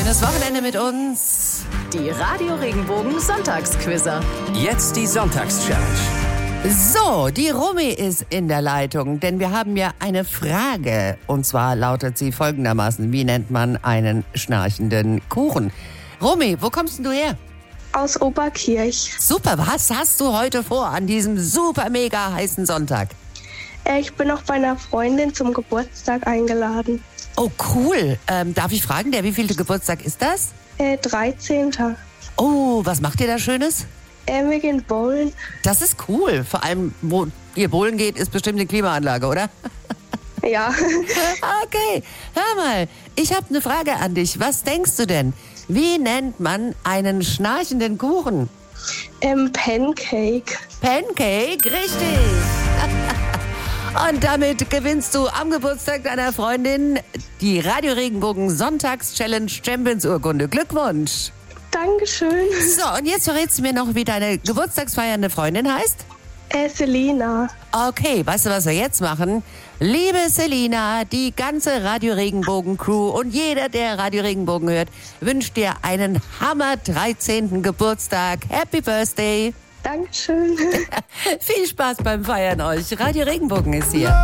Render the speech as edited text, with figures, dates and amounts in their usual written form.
Schönes Wochenende mit uns. Die Radio Regenbogen Sonntagsquizzer. Jetzt die Sonntagschallenge. So, die Romy ist in der Leitung, denn wir haben ja eine Frage. Und zwar lautet sie folgendermaßen: Wie nennt man einen schnarchenden Kuchen? Romy, wo kommst denn du her? Aus Oberkirch. Super, was hast du heute vor an diesem super mega heißen Sonntag? Ich bin auch bei einer Freundin zum Geburtstag eingeladen. Oh, cool. Darf ich fragen, der wievielte Geburtstag ist das? 13. Oh, was macht ihr da Schönes? Wir gehen bowlen. Das ist cool. Vor allem, wo ihr bowlen geht, ist bestimmt eine Klimaanlage, oder? Ja. Okay, hör mal, ich habe eine Frage an dich. Was denkst du denn? Wie nennt man einen schnarchenden Kuchen? Pancake. Pancake, richtig. Und damit gewinnst du am Geburtstag deiner Freundin die Radio Regenbogen Sonntags-Challenge Champions Urkunde. Glückwunsch. Dankeschön. So, und jetzt verrätst du mir noch, wie deine geburtstagsfeiernde Freundin heißt? Selina. Okay, weißt du, was wir jetzt machen? Liebe Selina, die ganze Radio Regenbogen Crew und jeder, der Radio Regenbogen hört, wünscht dir einen Hammer 13. Geburtstag. Happy Birthday. Dankeschön. Viel Spaß beim Feiern euch. Radio Regenbogen ist hier.